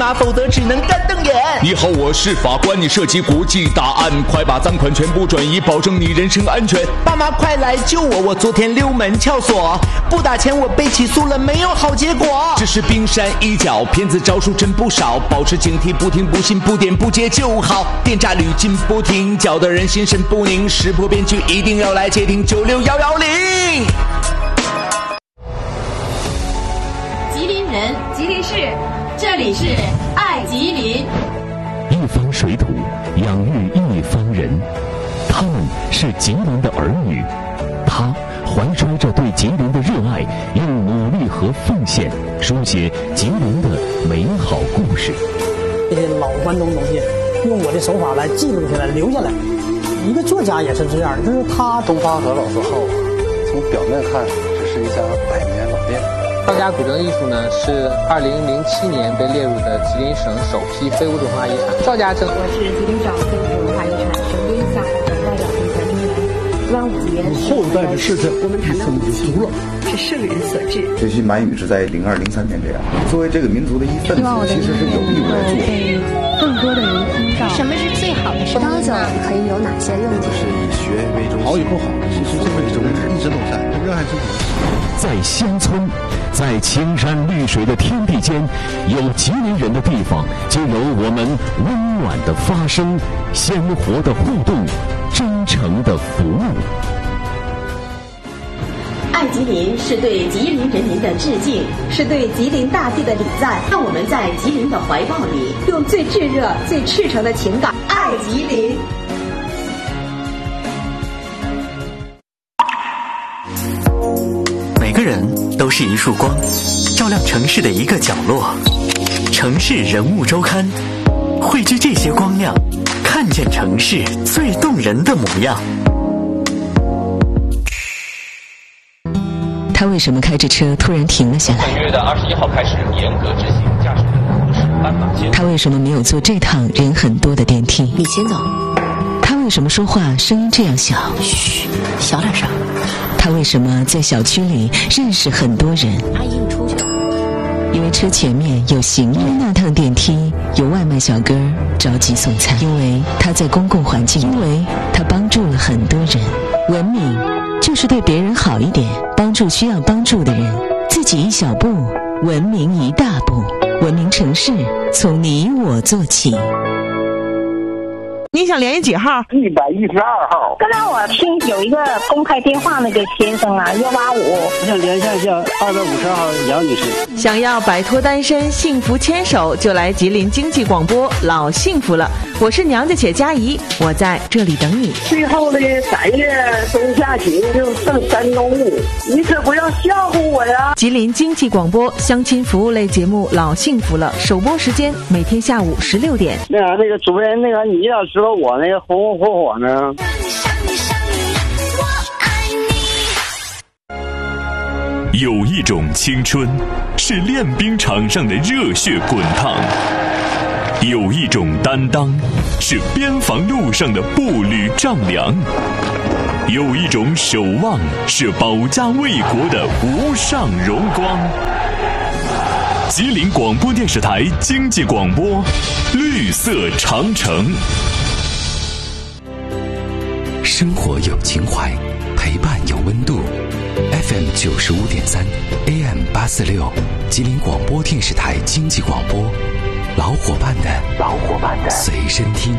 码，否则只能干瞪眼。 你好，我是法官，你涉及国际大案，快把赃款全部转移，保证你人身安全。 爸妈快来救我，我昨天溜门撬锁，不打钱我被起诉了，没有好结果。 这是冰山一角，骗子招数真不少，保持警惕，不听不信，不点不接就好。电诈屡禁不停，搅得人心神不宁，识破骗局一定要来接听96110。 吉林人，吉林市，这里是爱吉林。 一方水土养育一方人，他们是吉林的儿女，他怀揣着对吉林的热爱，用努力和奉献书写吉林的美好故事。 这些老关东东西，用我的手法来记录下来，留下来。一个作家也是这样，就是他。 东方和老字号，从表面看，这是一家百年老店。 赵家古筝艺术呢，是2007年被列入的吉林省首批非物质文化遗产。赵家筝， 我是吉林省非物质文化遗产省规项的代表评选人员。端午节， 后代的事情我们谈到民俗了， 是圣人所致。 学习满语是在02、03年这样。作为这个民族的一份子，其实是有义务来做。 被更多的人听到，什么是最好的？ 葡萄酒可以有哪些用途？ 就是以学为中心。好以后好，其实这份责任是一直都在，热爱生活。 在乡村，在青山绿水的天地间，有吉林人的地方，就有我们温暖的发声、鲜活的互动、真诚的服务。 爱吉林是对吉林人民的致敬，是对吉林大地的礼赞。让我们在吉林的怀抱里，用最炙热、最赤诚的情感爱吉林。 每个人都是一束光，照亮城市的一个角落。城市人物周刊，汇聚这些光亮，看见城市最动人的模样。 他为什么开着车突然停了下来？ 本月的21号开始严格执行驾驶人的是斑马线。 他为什么没有坐这趟人很多的电梯？ 你先走。 他为什么说话声音这样小？ 嘘，小点声。 他为什么在小区里认识很多人？ 阿姨，你出去。 因为车前面有行人，因为那趟电梯有外卖小哥着急送餐，因为他在公共环境，因为他帮助了很多人。文明就是对别人好一点，帮助需要帮助的人，自己一小步，文明一大步。文明城市从你我做起。 你想联系几号 ？112号。 刚才我听有一个公开电话那个先生啊，185。 我想连线一下250号杨女士。 想要摆脱单身，幸福牵手，就来吉林经济广播，老幸福了。我是娘家且佳怡，我在这里等你。 最后的3月中下旬就剩山东路，你可不要吓唬我呀！ 吉林经济广播相亲服务类节目《老幸福了》，首播时间每天下午16点。 那个主持人，你要知道我那个红红火火呢。 有一种青春是练兵场上的热血滚烫，有一种担当是边防路上的步履丈量，有一种守望是保家卫国的无上荣光。吉林广播电视台经济广播，绿色长城。 生活有情怀，陪伴有温度。FM 95.3 AM 846，吉林广播电视台经济广播，老伙伴的随身听。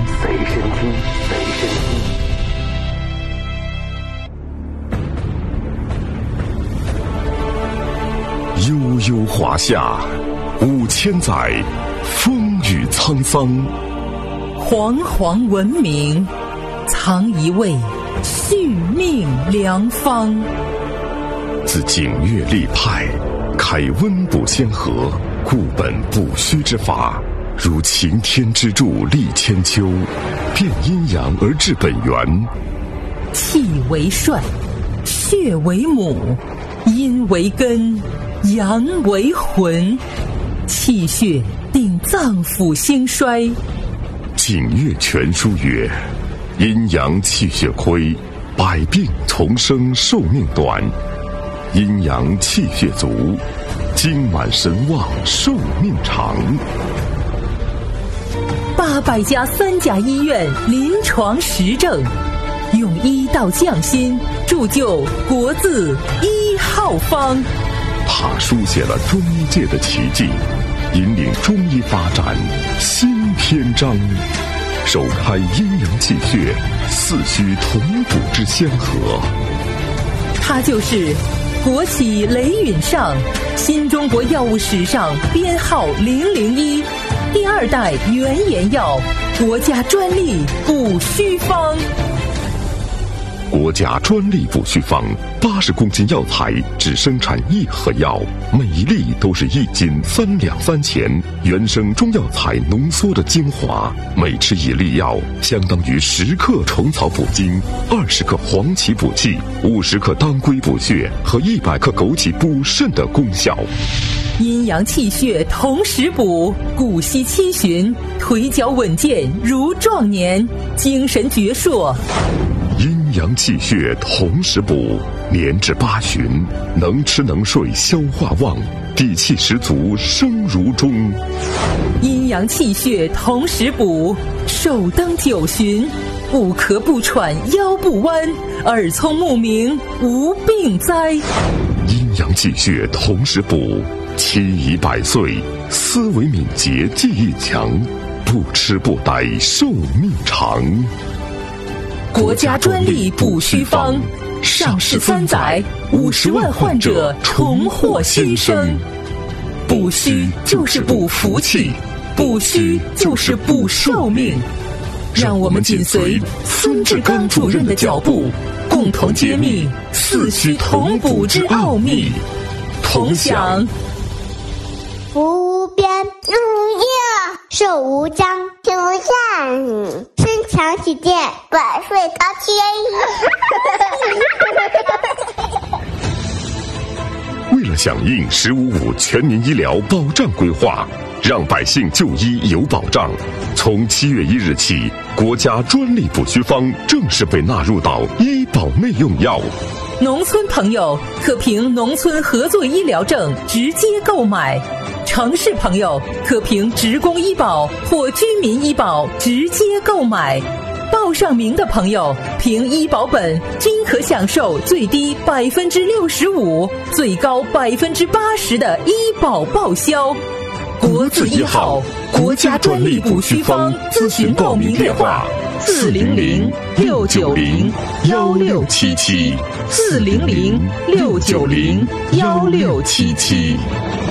悠悠华夏，5000载，风雨沧桑。 煌煌文明，藏一位续命良方。 自景岳立派，开温补先河，固本不虚之法，如擎天之柱立千秋，变阴阳而治本源。 气为帅，血为母，阴为根，阳为魂，气血定脏腑兴衰。 景岳全书曰：阴阳气血亏，百病丛生，寿命短；阴阳气血足，精满神旺，寿命长。 800家3甲医院临床实证，用医道匠心铸就国字1号方。 他书写了中医界的奇迹，引领中医发展新篇章，首开阴阳气血四虚同补之先河。 他就是国企雷允上，新中国药物史上编号001，第2代原研药，国家专利补虚方。 国家专利补虚方，80公斤药材只生产1盒药，每一粒都是1斤3两3钱，原生中药材浓缩的精华。每吃1粒药，相当于10克虫草补精，20克黄芪补气，50克当归补血和100克枸杞补肾的功效。 阴阳气血同时补，骨息七旬，腿脚稳健如壮年，精神矍铄。 阴阳气血同时补，年至8旬，能吃能睡，消化旺，底气十足，生如钟。 阴阳气血同时补，寿登9旬，不咳不喘，腰不弯，耳聪目明，无病灾。 阴阳气血同时补，期已100岁，思维敏捷，记忆强，不吃不呆，寿命长。 国家专利补虚方，上市3载，50万患者重获新生。补虚就是补福气，补虚就是补寿命。让我们紧随孙志刚主任的脚步，共同揭秘四虚同补之奥秘，同享福无边，日无夜，寿无疆，天无限，身强体健，百岁高天。为了响应“1555”全民医疗保障规划，让百姓就医有保障，从7月1日起，国家专利补虚方正式被纳入到医保内用药。 农村朋友可凭农村合作医疗证直接购买，城市朋友可凭职工医保或居民医保直接购买。报上名的朋友凭医保本均可享受最低65%、最高80%的医保报销。国字1号，国家专利补虚方，咨询报名电话400-690-1677 400-690-1677。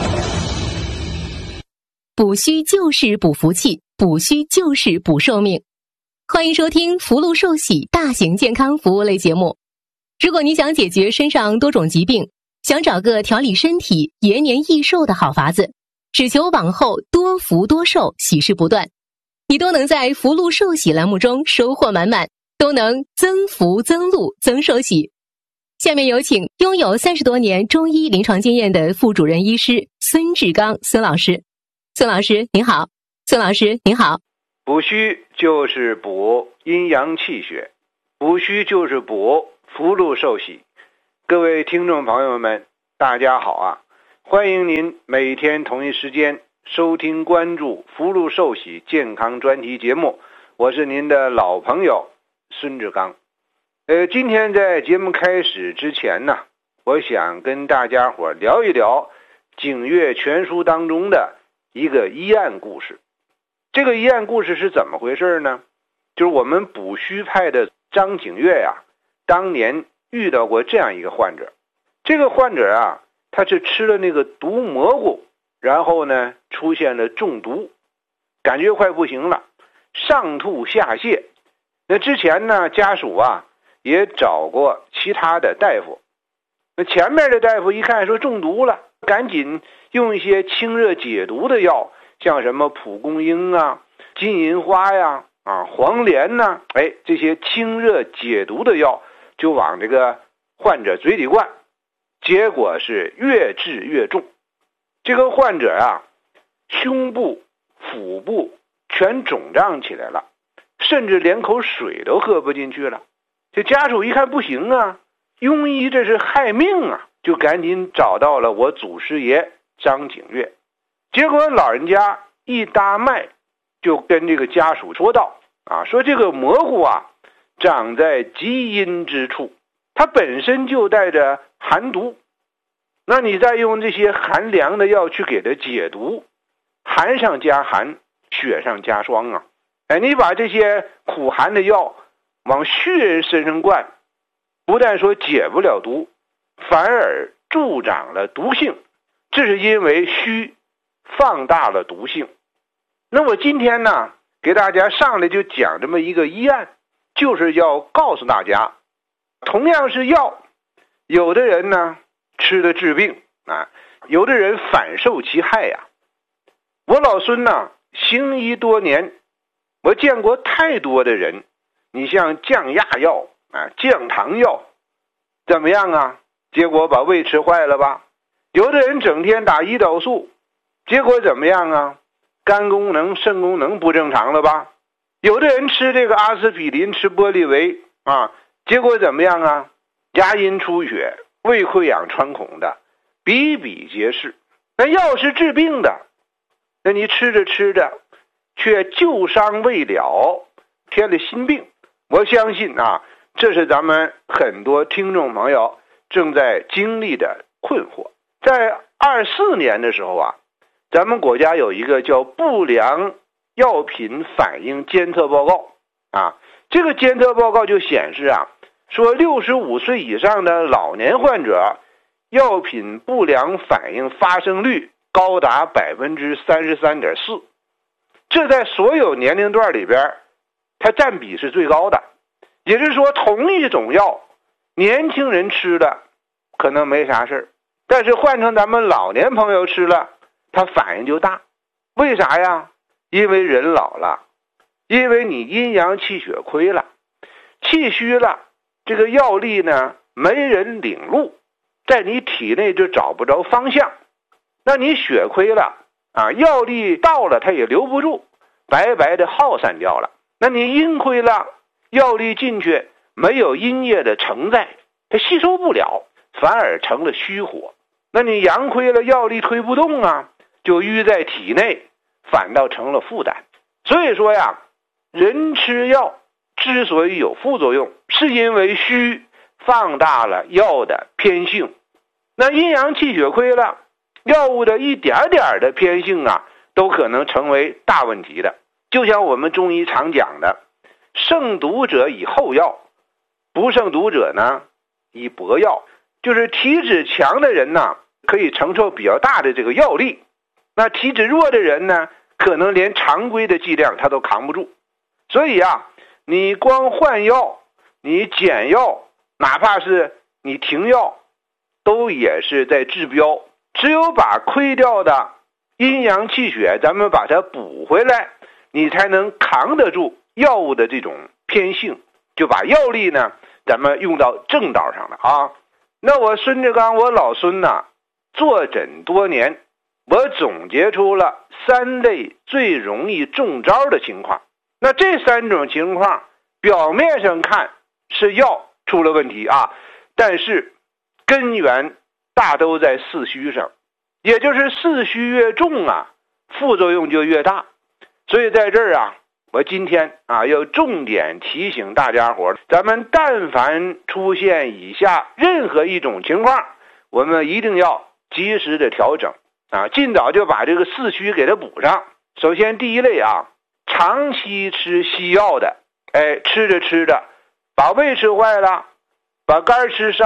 补虚就是补福气，补虚就是补寿命。欢迎收听福禄寿喜大型健康服务类节目。如果你想解决身上多种疾病，想找个调理身体、延年益寿的好法子，只求往后多福多寿，喜事不断，你都能在福禄寿喜栏目中收获满满，都能增福增禄增寿喜。下面有请拥有30多年中医临床经验的副主任医师孙志刚孙老师。孙老师您好。孙老师您好。 补虚就是补阴阳气血，补虚就是补福禄寿喜。各位听众朋友们大家好啊，欢迎您每天同一时间收听关注福禄寿喜健康专题节目，我是您的老朋友孙志刚。今天在节目开始之前呢，我想跟大家伙聊一聊景岳全书当中的一个医案故事。这个医案故事是怎么回事呢？就是我们补虚派的张景岳呀，当年遇到过这样一个患者。这个患者啊，他是吃了那个毒蘑菇，然后呢出现了中毒，感觉快不行了，上吐下泻。那之前呢，家属啊也找过其他的大夫，那前面的大夫一看说中毒了，赶紧用一些清热解毒的药，像什么蒲公英啊、金银花呀、黄连呐，这些清热解毒的药就往这个患者嘴里灌，结果是越治越重。这个患者啊，胸部、腹部全肿胀起来了，甚至连口水都喝不进去了。这家属一看不行啊，庸医这是害命啊，就赶紧找到了我祖师爷张景岳。结果老人家一搭脉， 就跟这个家属说道啊，说这个蘑菇啊长在极阴之处，它本身就带着寒毒，那你再用这些寒凉的药去给它解毒，寒上加寒，雪上加霜啊！哎，你把这些苦寒的药往虚人身上灌，不但说解不了毒，反而助长了毒性，这是因为虚放大了毒性。那我今天呢，给大家上来就讲这么一个医案，就是要告诉大家，同样是药，有的人呢吃的治病啊，有的人反受其害呀。我老孙呢行医多年，我见过太多的人，你像降压药啊、降糖药，怎么样啊？结果把胃吃坏了吧？有的人整天打胰岛素，结果怎么样啊？肝功能、肾功能不正常了吧？有的人吃这个阿司匹林、吃玻利维啊，结果怎么样啊？牙龈出血、胃溃疡、穿孔的比比皆是。那药是治病的，那你吃着吃着却旧伤未了，添了新病。我相信啊，这是咱们很多听众朋友正在经历的困惑。在24年的时候啊，咱们国家有一个叫不良药品反应监测报告啊，这个监测报告就显示啊，说65岁以上的老年患者药品不良反应发生率高达 33.4%， 这在所有年龄段里边它占比是最高的。也就是说，同一种药年轻人吃了可能没啥事，但是换成咱们老年朋友吃了，它反应就大。为啥呀？因为人老了，因为你阴阳气血亏了，气虚了，这个药力呢没人领路，在你体内就找不着方向。那你血亏了啊，药力到了它也留不住，白白的耗散掉了。那你阴亏了，药力进去没有阴液的承载，它吸收不了，反而成了虚火。那你阳亏了，药力推不动啊，就淤在体内，反倒成了负担。所以说呀，人吃药之所以有副作用，是因为虚放大了药的偏性。那阴阳气血亏了，药物的一点点的偏性啊，都可能成为大问题的。就像我们中医常讲的，胜毒者以后药，不胜毒者呢以薄药。就是体质强的人呢，可以承受比较大的这个药力，那体质弱的人呢，可能连常规的剂量他都扛不住。所以啊，你光换药，你减药，哪怕是你停药，都也是在治标。只有把亏掉的阴阳气血咱们把它补回来，你才能扛得住药物的这种偏性，就把药力呢咱们用到正道上了啊。那我孙志刚，我老孙呢坐诊多年，我总结出了3类最容易中招的情况。那这3种情况表面上看是药出了问题啊，但是根源大都在四虚上，也就是四虚越重啊，副作用就越大。所以在这儿啊，我今天啊要重点提醒大家伙，咱们但凡出现以下任何一种情况，我们一定要及时的调整啊，尽早就把这个四虚给它补上。首先第一类啊，长期吃西药的，吃着吃着把胃吃坏了，把肝吃伤